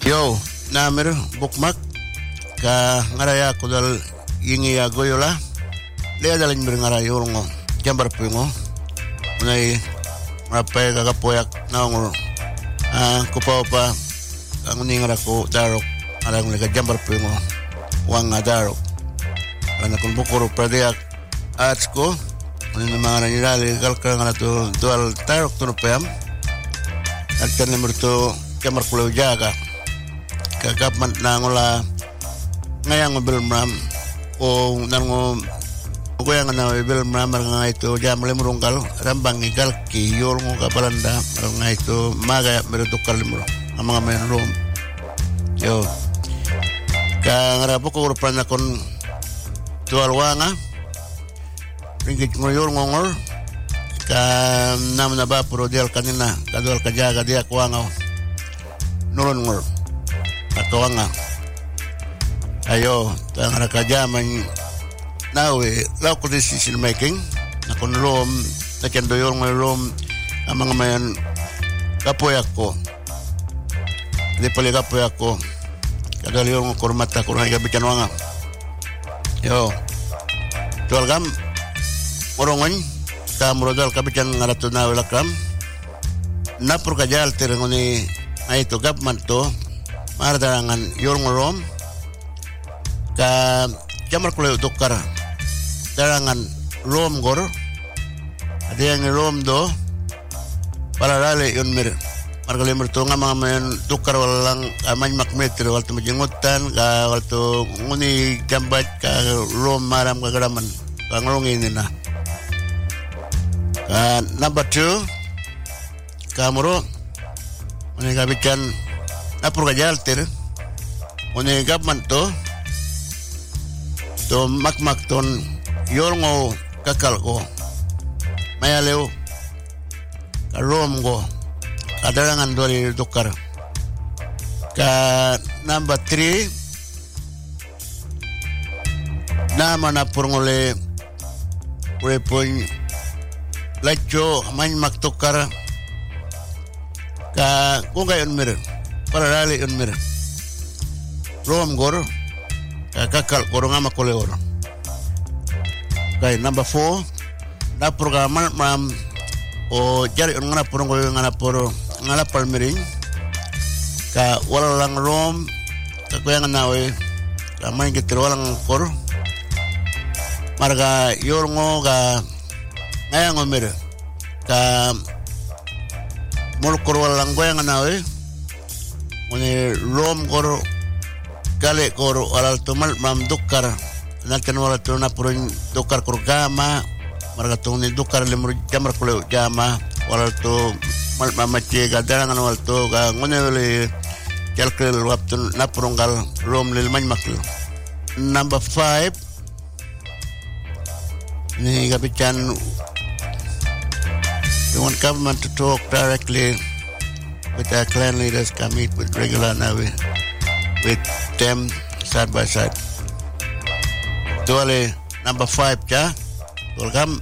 Yo, namer bukmak ka ngaraya ko dal yingi ya goyola. Lea dalin ngarayo ngo jambar pingo. Unai rapai ka kapoyak naong kupaw pa ang ningra ko darok alang lega jambar pingo wang darok. Ana kun bukuro pradeyak ats ko ani mga nanilali kalka nga to dual darok to pem. At kan number to jambar pulau jaga. Kagapman na ngola ngayang mobil mram o nango ko yang na mobil mram nga ito jamle murungkal rambang igal ki yol ngo kapalanda nga ito maga merutukal limro ang mga menrom yo ka ngarapo ko urpan na kon tualwanga ringgit ngoyor ngongor ka nam na ba pro dial kanina kadol kajaga dia kuangaw nulon ngor Kawanga ayo tang nakajaman nawe law ko decision making na kun rom na kendo yung rom ang mga mayan kapoy ako di pali kapoy ako kadali yung kurmata ko na igabitan wanga yo tual gam morongon ka murodal kabitan ngarato na welakam napur kajal tirengoni ay to gapman to mardarangan yorong rom ka jamar kulay tukar darangan rom gor ada yang rom do para rale yon mir margali mertunga mga mayan tukar walang amany makmetro walto majingutan ka walto nguni jambat ka rom maram kagaraman kangrongin na ka number 2 kamuro mani kabican napur kajalter one gapman to makmak ton yorngo kakal ko mayaleo karom ko kadarangan dori tukar ka number 3 nama napur ngole repon lacho manmak tukar ka kungayon mir para rali unmir rom gor kakal korong ama kole gor kai number 4 na program mam o jari ngana porong ngana poro ngala palmiring ka walang rom ka kuyangan nawe ka main kitro walang kor marga yorngo ka ngayang umir ka mulkor walang kuyangan nawe Muni rom koro kale koro alal tumal mam dukar nakan wala tuna purin dukar kurgama marga tuni dukar lemur jamar kulo jama wala to mal mamache gadarangan wala to ga ngone wale kalkel waptun napurungal rom lil manmakl number 5 ni gabican we want government to talk directly with our clan leaders, can meet with regular now with them side by side. Tuale number 5 ja. Welcome.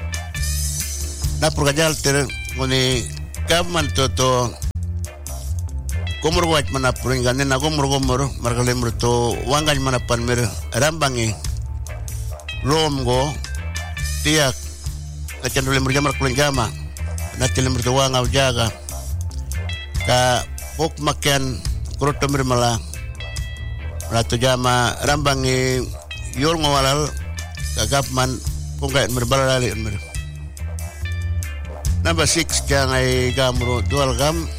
Na purkajal ter ngoni government to kumur wat mana puringan na kumur margalem to wangan mana pan mer rambangi rom go tiak kacandule merjamar kulingama na telem to wangaw jaga ka buk makan kuroto mirmala ratu jama rambangi yor ngawalal kagapman kung kaya mirbalali mir number 6 kaya ngay gamro dual gam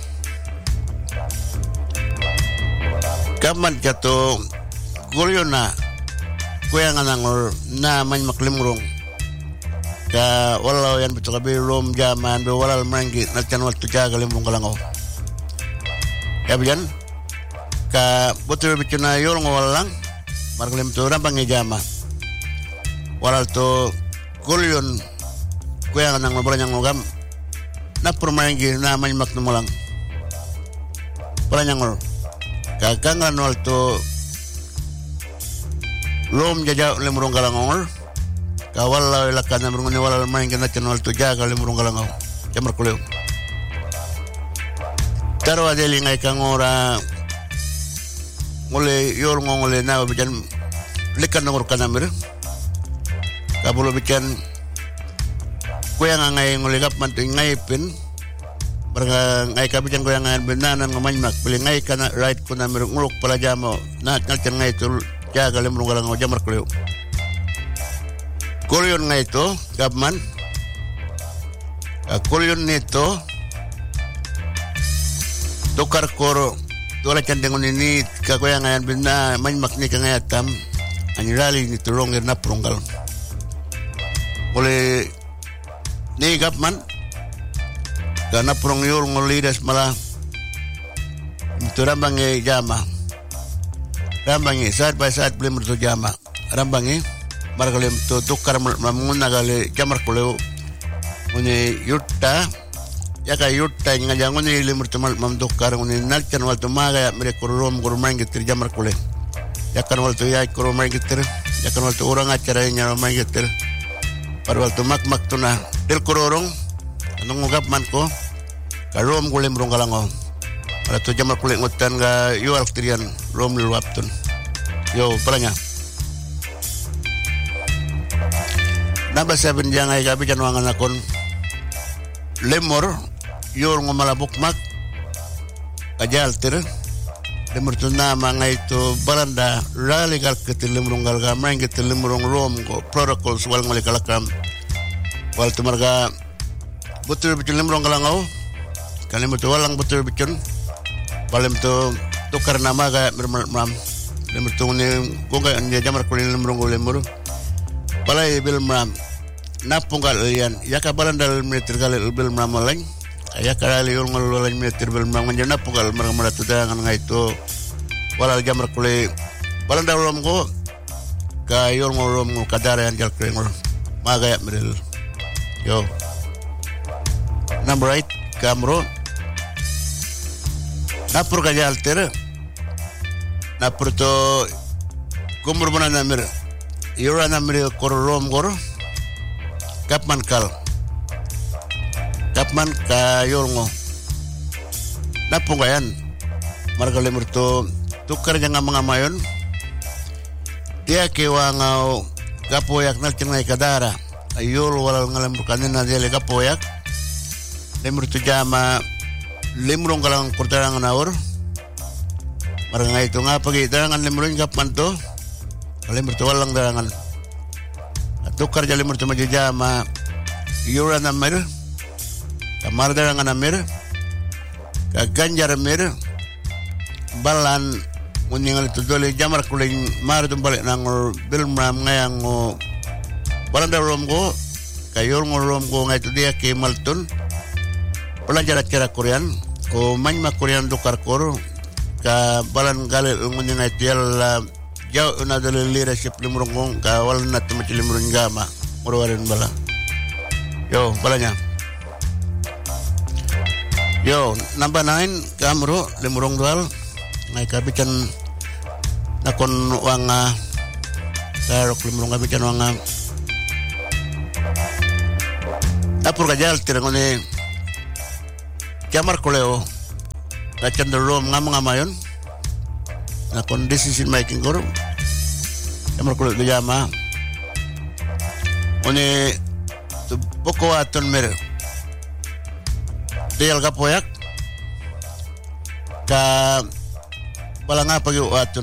gaman kato gulyo na kuya nga nangor na man maklimrong ka walaw yan betul kabi rom jaman do walal mangi natyanwal tujaga limrong kalangaw Kabian ka betul betul na yor ngawalang margalim to rampang ijama walal to gulyon kuya nga nang mabalanyang ngogam na permaingi na man maknumulang balanyang ngor kakangan wal to lom jaja lemurong kalangor kawal lakan namrung ni walal main kana channel to jaga lemurong kalangor jamar kuleo Taro adeli ngai kangora ngole yor ngole na bijan lekan ngor kanamir kabulo bijan kuyang ngai ngole gap man ngai pin barga ngai kabijan kuyang ngai benanan ngomany mak beli ngai kana right kunamir nguluk pala jamo na ngalcan ngai tul jaga lemru galang jamar kleu kolyon ngai to gapman kolyon neto dokar koro Tola candeng ini kagoyangan bina main makni kangayatam anirali ni tulong na pronggal. Oleh ni gapman karena prongyol ngolidas malah itu rambangi jama. Rambangi saat by saat beli mertu jama. Rambangi margalem to tukar mamuna gale jamar koleo. Uni yutta ya kay yutta ngajangon ni limur tumal mamdukar ngoni nalchan wal tumaga mere korom gormain gitir jamar kule ya kan wal tu ya koromai gitir ya kan wal tu orang acara nya romai gitir par wal tu mak tuna del kororong anong ngugap man ko karom kule mrong kalango para tu jamar kule ngotan ga yual trian rom luaptun yo palanya naba saben jangai gabi janwangan akon lemor yor ngomalabok mak kajal tir lemur tuna manga itu baranda ralegal ketelemrong galga main ketelemrong rom go protocols wal ngole kalakam wal tumarga betul betul lemrong galangau kalim betul walang betul betul balem tu tukar nama ga mermam lemur tuni goga nya jamar kulin lemrong go lemur balai bil mam napunggal lian ya kabalan dal meter galil bil mamaleng ya kali ul ngol meter bil mam ngena napunggal mermara tudangan ngaitu walal jamar kuli balan dal rom go kayol ngorom kadare an jal krengol maga ya meril yo number 8 kamro napur kajal ter napur to kumur bana namir yura namir korom gor kapman kayol ngo napung gayan marga lemur to tukar jangan mengamayon dia kewangau gapoyak nal cengai kadara ayul walal ngalam bukanin na dia gapoyak lemur tu jama lemurong kalang pertarangan awur marga itu ngapa gitu darangan lemurong kapman to lemur tu walang darangan tukar jali lemur tu majama yura namir kamar darangan namir kaganjar mir balan nguningal itu dole jamar kuling mar dum balik nangol bil mam ngayang ngo balan darom go kayor ngorom go ngai tu dia ke maltun pelajar cara Korean ko manma Korean dokar kor ka balan gale nguningal tial jauh na dole leadership limrong ka wal na temati limrong gama murwarin bala yo balanya yo number 9 kamro limrong dual ngai kabican nakon wanga tarok limrong kabican wanga apur kajal tirangone kamar koleo kacan rom ngamayon nakon decision making gor kamar koleo dijama one tu poko aton mer dial kapoyak ka balanga pagi atun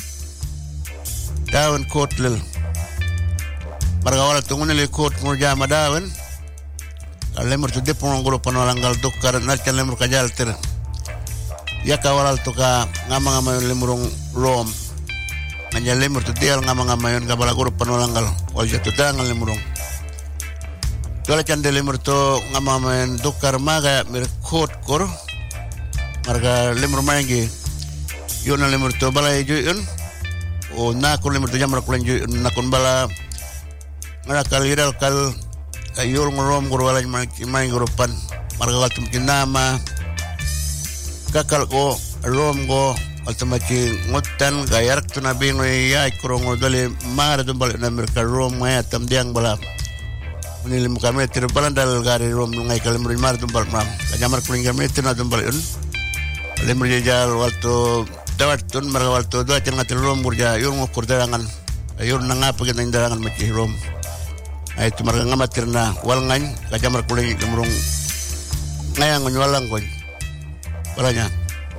dawan kotlil marga wala tungune le kot murja madawan lemur tu depong golo panolanggal dokar narkan lemur kajal ter ya kawalal to ka ngama lemurong rom nganya lemur tu dial ngama ka bala golo panolanggal wal jatu dangal lemurong tola cande lemur to ngama dokar maga mir kot kor marga lemur mangi yun na lemur to bala yun o na ko lemur to jamar ko yun na kon bala ngara kaliral kal ayul ngorom gor wala main goropan marga wal tum kinama kakal ko rom go ultimate ngotan gayak to na bing ya krong dole mar do bal na mer ka rom ya tam diang bala unilim kami terbalan dal gari rom ngai kalemur mar do bal mam jamar ko ngai meter na do bal yun lemur jajal waktu tawatun margawal to do acan ngatil rom burja yung kurdarangan yung nangapa kita indarangan maci rom ay tu marga ngamatir na walngan kajamar kulay lumrong ngayang ngonwalang kon walanya.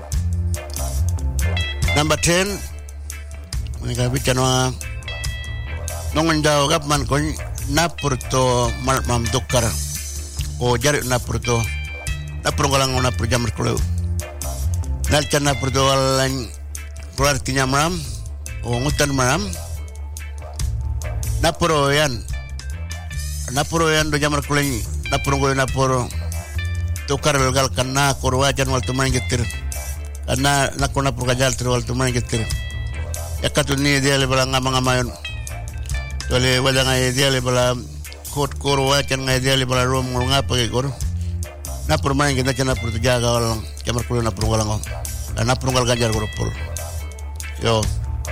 Number 10 mereka bicara nongon daw gapman kon napurto mam dokar o jari napurto galang napur jamar kulay nalcan napurto walang keluar tinya maram o ngutan maram napuro yan do jamar kulay napuro tukar gal kana korwajan wal tumain getir karena nakuna purgajal wal tumain getir yakatuni dia le bala ngama-ngamayon tole wala nga dia le bala kot korwajan nga dia le bala rom ngapa ke kor napur main kita cana pur jaga wal jamar kulay napur galang napur gal ganjar korpol yo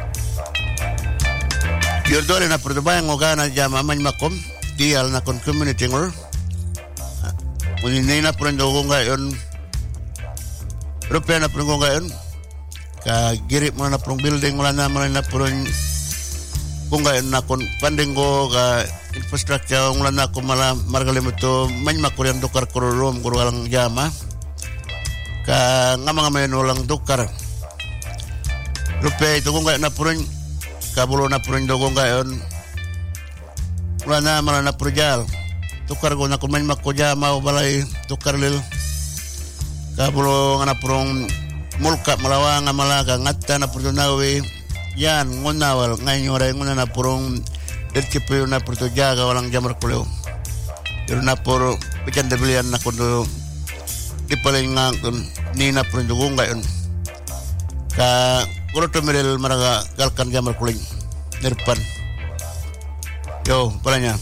dole napur bayang ngogana jama man makom dial na kon community ngor Ini na pun dogo ngayon, rupiah na pun ngayon, ka girip mo na pun building wala na na pun kung ngayon na kon panding ko ka infrastructure wala na ko mala margalim ito man makuryang dukar kururom kurulang jama ka nga mga mayon walang dukar rupiah ito kung ngayon na pun kabulo na pun dogo ngayon wala na mala na projal tukar ko na kumain makuja mau balay tukar lil kabulo nga napurong mulka malawang nga malaga ngatta na purtunawi yan ngunawal ngayon oray nguna na purong derkipo na purtujaga walang jamar kuleo pero na puro pikan debilian na kundo di paling nga ni na purong dugong ngayon ka kulo tumiril maraga galkan jamar kuling nirpan yo palanya.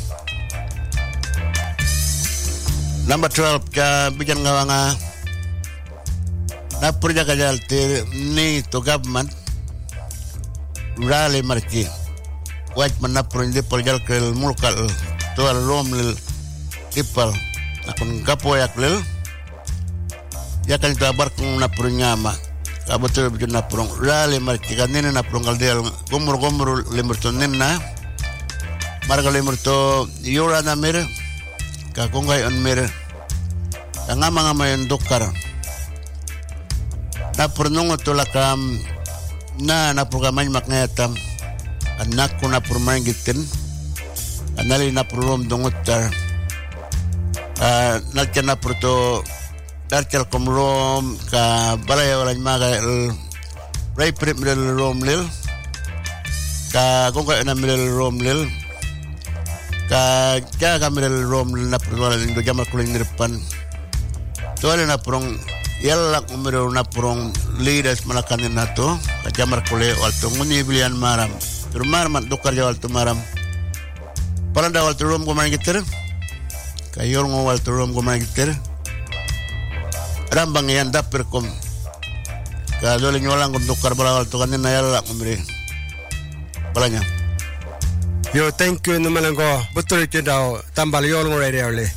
Number 12 ka bijan ngawanga na perjaga jaltir ni to government rally marki waj manapur indi perjal kel mulkal to rom lil dipal akun kapoyak lil ya kan tabar kung napur nyama kabutul bijan napurong rally marki kanina napurong kaldel gumur limur to ninna marga limur to yura na mir kakungay on mir nga mga mayon dokar na purnong tulakam na napugamay makngayatam anak ko na purmain gitin anali na purom dongotar nagkan na purto darkel komrom ka balay walay maga ray prip midel rom lil ka kungay na midel rom lil ka jaga midel rom lil na purwala lindo jamar kuling nirpan tuwala na purong yalak umiro na purong leaders malakanin na to ka jamar kule walto nguni bilian maram pero maram dokar ja walto maram palanda walto rom gumain gitir ka yorngo walto rom gumain gitir rambang yan dapir kom ka dole nyolang kum dokar bala walto kanin na yalak umire balanya. Yo, thank you naman ko. Betul itu daw tambal yorngo radio le.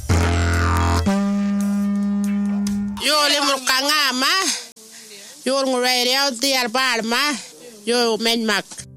Yo lemur kangama yorngo radio tiar palma yo menmak